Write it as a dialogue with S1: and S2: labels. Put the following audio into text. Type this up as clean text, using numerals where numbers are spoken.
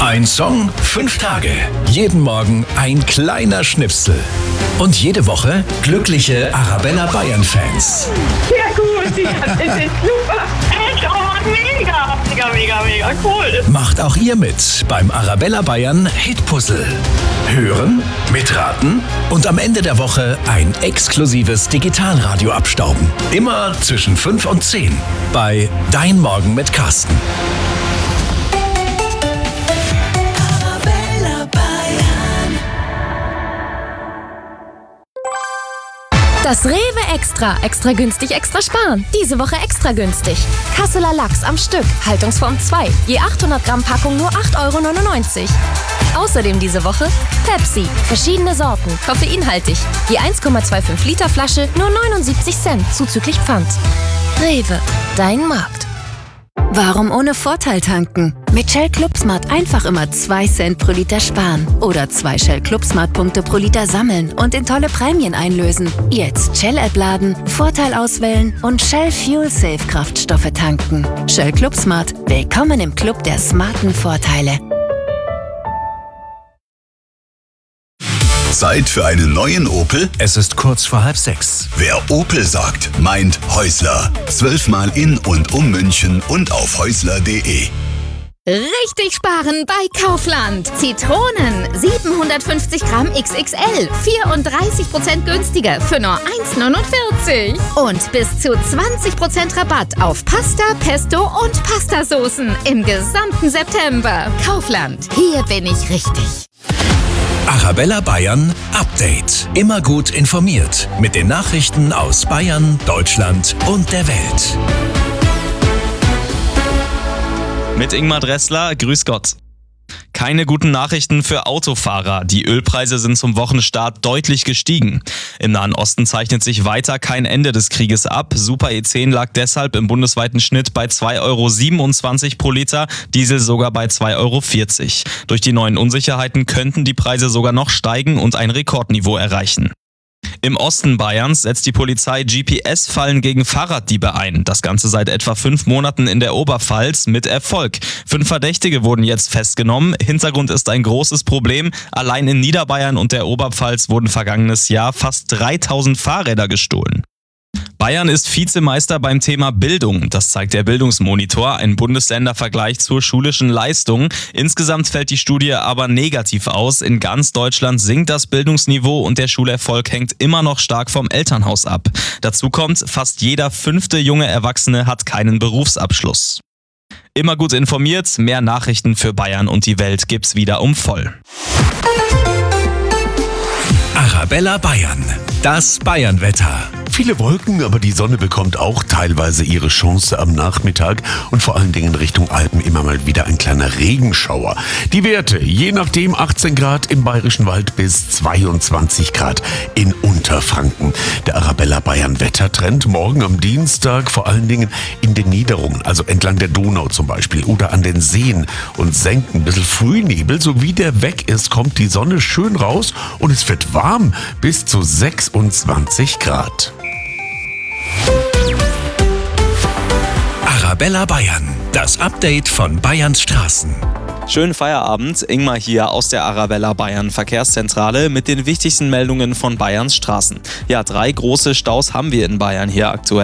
S1: Ein Song, 5 Tage. Jeden Morgen ein kleiner Schnipsel. Und jede Woche glückliche Arabella Bayern-Fans.
S2: Ja gut, das ist super. Echt, oh mega cool.
S1: Macht auch ihr mit beim Arabella Bayern Hitpuzzle. Hören, mitraten und am Ende der Woche ein exklusives Digitalradio abstauben. Immer zwischen 5 und 10 bei Dein Morgen mit Carsten.
S3: Das Rewe Extra günstig, extra sparen. Diese Woche extra günstig. Kasseler Lachs am Stück, Haltungsform 2. Je 800 Gramm Packung nur 8,99 €. Außerdem diese Woche Pepsi. Verschiedene Sorten, koffeinhaltig. Je 1,25 Liter Flasche nur 79 Cent, zuzüglich Pfand. Rewe, dein Markt. Warum ohne Vorteil tanken? Mit Shell ClubSmart einfach immer 2 Cent pro Liter sparen. Oder 2 Shell ClubSmart-Punkte pro Liter sammeln und in tolle Prämien einlösen. Jetzt Shell-App laden, Vorteil auswählen und Shell Fuel Safe Kraftstoffe tanken. Shell ClubSmart. Willkommen im Club der smarten Vorteile.
S4: Zeit für einen neuen Opel?
S1: Es ist kurz vor 5:30.
S4: Wer Opel sagt, meint Häusler. 12-mal in und um München und auf häusler.de.
S5: Richtig sparen bei Kaufland. Zitronen 750 Gramm XXL, 34% günstiger für nur 1,49 €. Und bis zu 20% Rabatt auf Pasta, Pesto und Pastasoßen im gesamten September. Kaufland, hier bin ich richtig.
S1: Arabella Bayern Update. Immer gut informiert mit den Nachrichten aus Bayern, Deutschland und der Welt.
S6: Mit Ingmar Dressler, grüß Gott. Keine guten Nachrichten für Autofahrer. Die Ölpreise sind zum Wochenstart deutlich gestiegen. Im Nahen Osten zeichnet sich weiter kein Ende des Krieges ab. Super E10 lag deshalb im bundesweiten Schnitt bei 2,27 € pro Liter, Diesel sogar bei 2,40 €. Durch die neuen Unsicherheiten könnten die Preise sogar noch steigen und ein Rekordniveau erreichen. Im Osten Bayerns setzt die Polizei GPS-Fallen gegen Fahrraddiebe ein. Das Ganze seit etwa 5 Monaten in der Oberpfalz mit Erfolg. 5 Verdächtige wurden jetzt festgenommen. Hintergrund ist ein großes Problem. Allein in Niederbayern und der Oberpfalz wurden vergangenes Jahr fast 3000 Fahrräder gestohlen. Bayern ist Vizemeister beim Thema Bildung. Das zeigt der Bildungsmonitor, ein Bundesländervergleich zur schulischen Leistung. Insgesamt fällt die Studie aber negativ aus. In ganz Deutschland sinkt das Bildungsniveau und der Schulerfolg hängt immer noch stark vom Elternhaus ab. Dazu kommt, fast jeder 5. junge Erwachsene hat keinen Berufsabschluss. Immer gut informiert, mehr Nachrichten für Bayern und die Welt gibt's wieder um voll.
S1: Arabella Bayern. Das Bayernwetter.
S7: Viele Wolken, aber die Sonne bekommt auch teilweise ihre Chance am Nachmittag und vor allen Dingen Richtung Alpen immer mal wieder ein kleiner Regenschauer. Die Werte, je nachdem 18 Grad im Bayerischen Wald bis 22 Grad in Unterfranken. Der Arabella Bayern Wettertrend morgen am Dienstag vor allen Dingen in den Niederungen, also entlang der Donau zum Beispiel oder an den Seen und Senken. Ein bisschen Frühnebel, so wie der weg ist, kommt die Sonne schön raus und es wird warm bis zu 26 Grad.
S1: Arabella Bayern. Das Update von Bayerns Straßen.
S6: Schönen Feierabend, Ingmar hier aus der Arabella Bayern Verkehrszentrale mit den wichtigsten Meldungen von Bayerns Straßen. Ja, 3 große Staus haben wir in Bayern hier aktuell.